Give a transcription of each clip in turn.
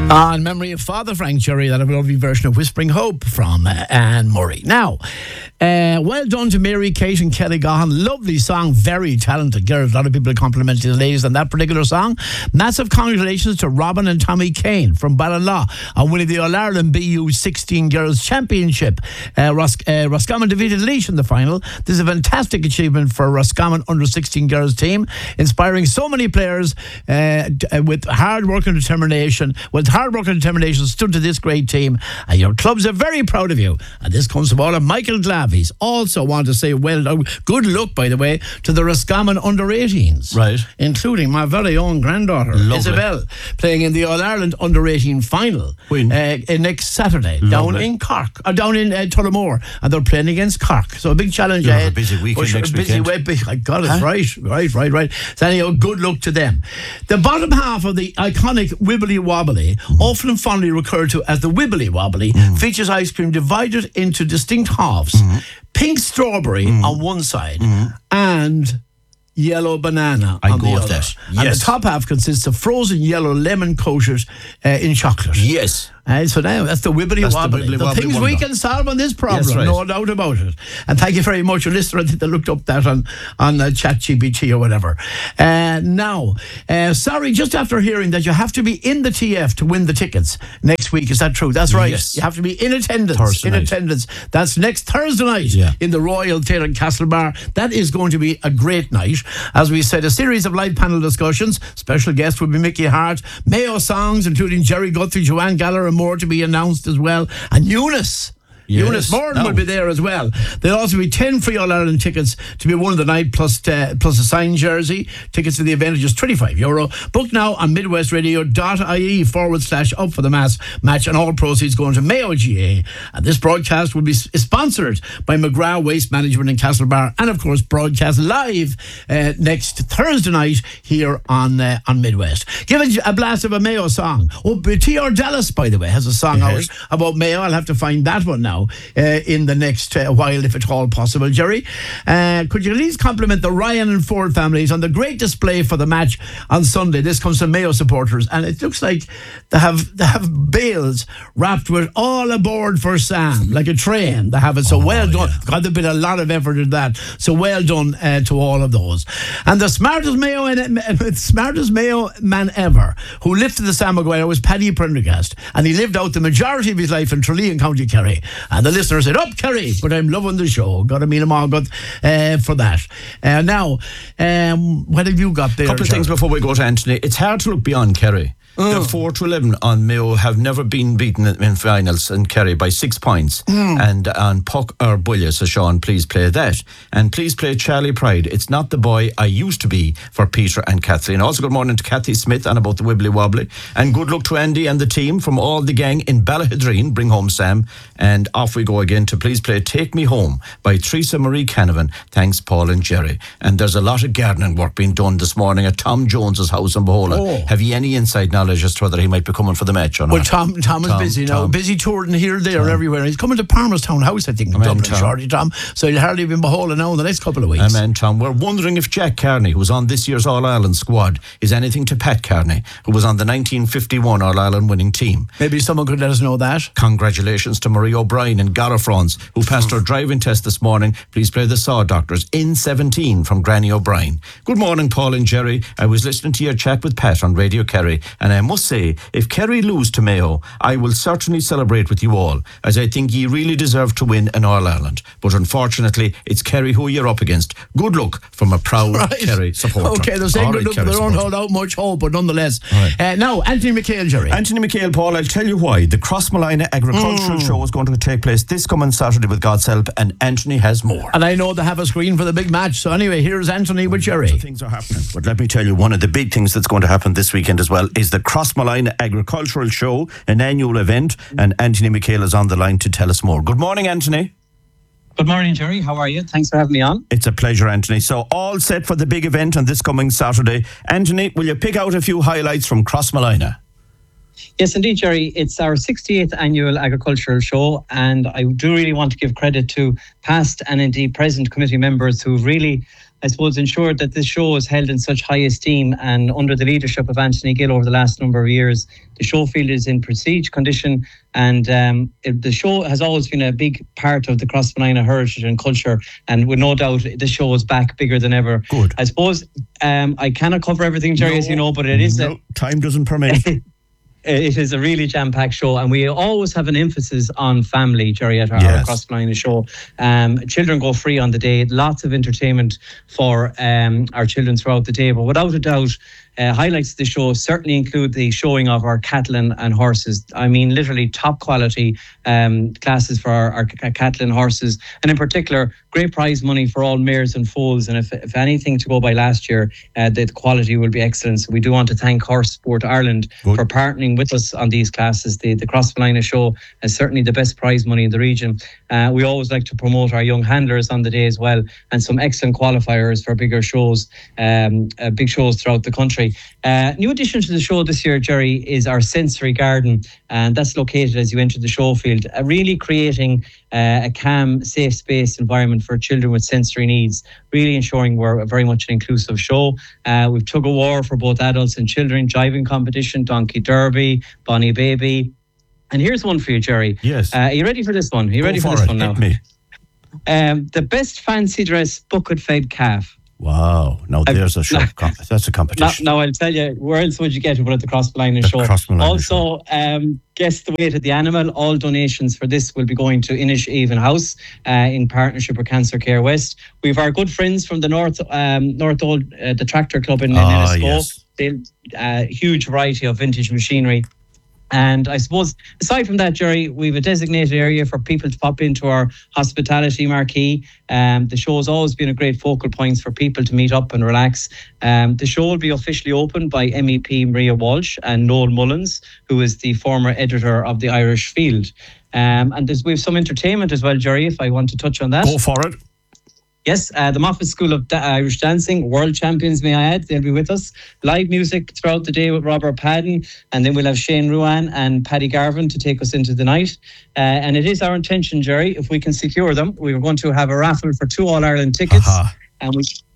In memory of Father Frank Cherry, that a lovely version of Whispering Hope from Anne Murray. Now, well done to Mary, Kate and Kelly Gahan. Lovely song, very talented girls. A lot of people complimenting the ladies on that particular song. Massive congratulations to Robin and Tommy Kane from Ballinlaw on winning the All-Ireland BU 16 Girls Championship. Roscommon defeated Laois in the final. This is a fantastic achievement for Roscommon under 16 girls team, inspiring so many players with hard work and determination. Stood to this great team, and your clubs are very proud of you. And this comes from all of Michael Glavies. Also want to say well done, good luck, by the way, to the Roscommon under-18s, right, including my very own granddaughter, Isabel, playing in the All-Ireland under-18 final next Saturday. Lovely. Down in Cork, down in Tullamore, and they're playing against Cork. So a big challenge ahead. A busy weekend next weekend. I got it right. So anyhow, good luck to them. The bottom half of the iconic Wibbly Wobbly, often and fondly referred to as the Wibbly Wobbly, features ice cream divided into distinct halves. Pink strawberry on one side and yellow banana on the other. Yes. And the top half consists of frozen yellow lemon coated in chocolate. Yes. So now that's the Wibbly Wobbly. The things we can solve on this problem, no doubt about it. And thank you very much, your listener. I think they looked up that on ChatGPT or whatever. Now, sorry, just after hearing that you have to be in the TF to win the tickets next week. Is that true? That's right. Yes. You have to be in attendance. Thursday night. Attendance. That's next Thursday night in the Royal Theatre in Castlebar. That is going to be a great night. As we said, a series of live panel discussions. Special guests will be Mickey Hart, Mayo songs, including Jerry Guthrie, Joanne Gallagher, and more to be announced as well. And Eunice Morton will be there as well. There'll also be 10 free All-Ireland tickets to be won of the night, plus a signed jersey. Tickets to the event are just €25. Book now on midwestradio.ie/up for the match, and all proceeds going to Mayo GA. And this broadcast will be sponsored by McGrath Waste Management in Castlebar, and of course broadcast live next Thursday night here on Midwest. Give it a blast of a Mayo song. T.R. Dallas, by the way, has a song out about Mayo. I'll have to find that one now in the next while, if at all possible. Jerry, could you at least compliment the Ryan and Ford families on the great display for the match on Sunday? This comes from Mayo supporters, and it looks like they have bales wrapped with all aboard for Sam, like a train. They have it, so well done. God, there's been a lot of effort in that, so well done to all of those. And the smartest Mayo man ever who lifted the Sam Maguire was Paddy Prendergast, and he lived out the majority of his life in Tralee in County Kerry. And the listener said, "Up, Kerry, but I'm loving the show." Got to meet him all good for that. Now, what have you got there? A couple of things before we go to Anthony. It's hard to look beyond Kerry. The 4-11 on Mayo have never been beaten in finals in Kerry by 6 points. And on Puck or Bullia, so Sean, please play that. And please play Charlie Pride. It's not the boy I used to be, for Peter and Kathleen. Also, good morning to Kathy Smith and about the Wibbly Wobbly. And good luck to Andy and the team from all the gang in Ballahidreen. Bring home Sam. And off we go again to please play Take Me Home by Teresa Marie Canavan. Thanks, Paul and Jerry. And there's a lot of gardening work being done this morning at Tom Jones's house in Bohola. Have you any inside knowledge as to whether he might be coming for the match or not? Well, Tom is busy now. Busy touring here, there, everywhere. He's coming to Palmerstown House, I think, in Dublin, shortly, Tom. So he'll hardly be in Bohola now in the next couple of weeks. Amen, Tom. We're wondering if Jack Carney, who was on this year's All-Ireland squad, is anything to Pat Carney, who was on the 1951 All-Ireland winning team. Maybe someone could let us know that. Congratulations to Marie O'Brien in Gallafrance, who passed her driving test this morning. Please play the Saw Doctors in 17 from Granny O'Brien. Good morning, Paul and Jerry. I was listening to your chat with Pat on Radio Kerry, and I must say, if Kerry lose to Mayo, I will certainly celebrate with you all, as I think ye really deserve to win an All-Ireland. But unfortunately, it's Kerry who you're up against. Good luck from a proud Kerry supporter. Okay, they're saying good luck, but they don't hold out much hope, but nonetheless. Now, Anthony McHale, Jerry. Anthony McHale, Paul, I'll tell you why. The Crossmolina Agricultural Show is going to take place this coming Saturday with God's help, and Anthony has more. And I know they have a screen for the big match, so anyway, here's Anthony with Jerry. Things are happening. But let me tell you, one of the big things that's going to happen this weekend as well is the Crossmolina Agricultural Show, an annual event, and Anthony McHale is on the line to tell us more. Good morning, Anthony. Good morning, Jerry. How are you? Thanks for having me on. It's a pleasure, Anthony. So all set for the big event on this coming Saturday. Anthony, will you pick out a few highlights from Crossmolina? Yes, indeed, Jerry. It's our 68th annual agricultural show, and I do really want to give credit to past and indeed present committee members who've really I suppose, ensured that this show is held in such high esteem, and under the leadership of Anthony Gill over the last number of years, the show field is in prestige condition, and the show has always been a big part of the Crossmolina heritage and culture, and with no doubt the show is back bigger than ever. Good. I suppose I cannot cover everything, Jerry, as you know, but it is time doesn't permit. It is a really jam-packed show, and we always have an emphasis on family, Jerry, at our Crossmolina show. Children go free on the day. Lots of entertainment for our children throughout the day. But without a doubt, highlights of the show certainly include the showing of our cattle and horses. I mean, literally top quality classes for our cattle and horses. And in particular, great prize money for all mares and foals. And if anything to go by last year, the quality will be excellent. So we do want to thank Horse Sport Ireland for partnering with us on these classes. The Crossmolina show is certainly the best prize money in the region. We always like to promote our young handlers on the day as well, and some excellent qualifiers for bigger shows, big shows throughout the country. New addition to the show this year, Jerry, is our sensory garden, and that's located as you enter the show field, really creating a calm, safe space environment for children with sensory needs, really ensuring we're very much an inclusive show. We've tug of war for both adults and children, jiving competition, donkey derby, Bonnie Baby. And here's one for you, Jerry. Yes. Are you ready for this one? Are you ready for this one now? Hit me. The best fancy dress bucket-fed calf. Wow. Now there's a show. That's a competition. Now I'll tell you, where else would you get it but at the Crossmolina show? Also, guess the weight of the animal. All donations for this will be going to Inish Even House in partnership with Cancer Care West. We've our good friends from the North Old, the Tractor Club in Ennisco. Yes. They huge variety of vintage machinery. And I suppose, aside from that, Jerry, we have a designated area for people to pop into our hospitality marquee. The show has always been a great focal point for people to meet up and relax. The show will be officially opened by MEP Maria Walsh and Noel Mullins, who is the former editor of the Irish Field. And we have some entertainment as well, Jerry, if I want to touch on that. Go for it. Yes, the Moffitt School of Irish Dancing, world champions, may I add. They'll be with us. Live music throughout the day with Robert Padden, and then we'll have Shane Ruan and Paddy Garvin to take us into the night. And it is our intention, Jerry, if we can secure them, we were going to have a raffle for 2 All-Ireland tickets. And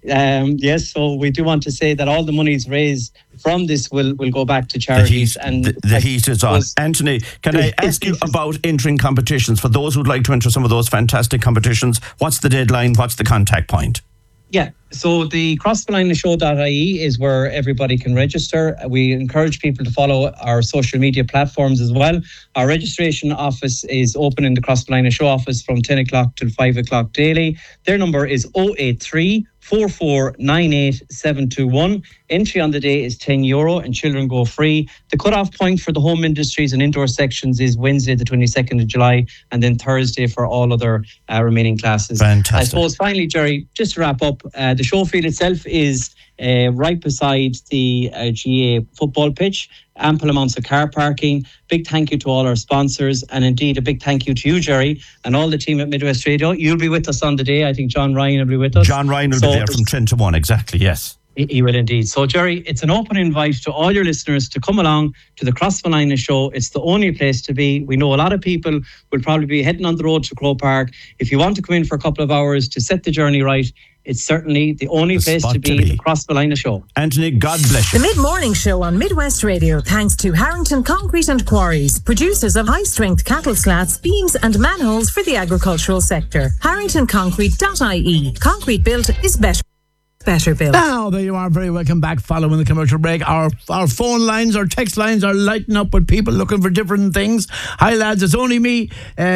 so we do want to say that all the monies raised from this will go back to charities. The heat is on. Anthony, can I ask you about entering competitions? For those who'd like to enter some of those fantastic competitions, what's the deadline? What's the contact point? Yeah, so the crossmolineshow.ie is where everybody can register. We encourage people to follow our social media platforms as well. Our registration office is open in the Crossmolina Show office from 10 o'clock till 5 o'clock daily. Their number is 083 4498 721. Entry on the day is €10 and children go free. The cut-off point for the home industries and indoor sections is Wednesday the 22nd of July, and then Thursday for all other remaining classes. Fantastic. I suppose finally, Jerry, just to wrap up, the show field itself is right beside the GA football pitch. Ample amounts of car parking. Big thank you to all our sponsors, and indeed a big thank you to you, Jerry, and all the team at Midwest Radio. You'll be with us on the day. I think John Ryan will be with us. John Ryan will be there from 10 to 1, exactly, yes. He will indeed. So, Jerry, it's an open invite to all your listeners to come along to the Crossmolina Show. It's the only place to be. We know a lot of people will probably be heading on the road to Croke Park. If you want to come in for a couple of hours to set the journey right, it's certainly the only place to be, the Crossmolina Show. Anthony, God bless you. The Mid-Morning Show on Midwest Radio, thanks to Harrington Concrete and Quarries, producers of high-strength cattle slats, beams and manholes for the agricultural sector. HarringtonConcrete.ie. Concrete built is better built. Now, there you are. Very welcome back following the commercial break. Our phone lines, our text lines are lighting up with people looking for different things. Hi, lads. It's only me.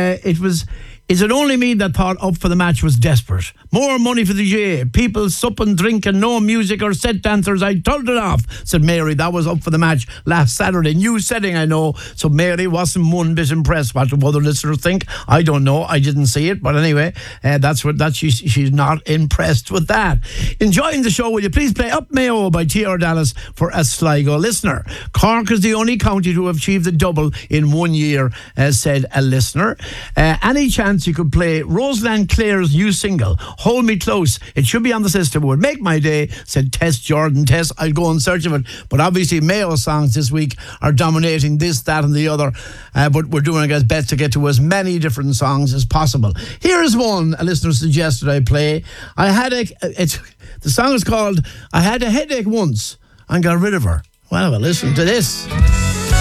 Is it only me that thought Up for the Match was desperate? More money for the GA. People supping, drinking, no music or set dancers. I told it off, said Mary. That was Up for the Match last Saturday. New setting, I know. So Mary wasn't one bit impressed. What do other listeners think? I don't know. I didn't see it. But anyway, she's not impressed with that. Enjoying the show, will you please play Up Mayo by T.R. Dallas for a Sligo listener? Cork is the only county to have achieved the double in 1 year, said a listener. Any chance chance you could play Roseland Clare's new single, Hold Me Close. It should be on the system. It would make my day, said Tess Jordan. Tess, I'll go in search of it. But obviously Mayo songs this week are dominating this, that and the other. But we're doing our best to get to as many different songs as possible. Here's one a listener suggested I play. The song is called I Had a Headache Once and Got Rid of Her. Well, listen to this.